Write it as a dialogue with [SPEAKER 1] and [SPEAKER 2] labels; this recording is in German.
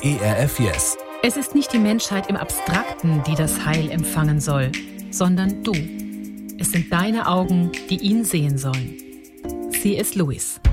[SPEAKER 1] ERF Yes.
[SPEAKER 2] Es ist nicht die Menschheit im Abstrakten, die das Heil empfangen soll, sondern du. Es sind deine Augen, die ihn sehen sollen. C.S. Lewis.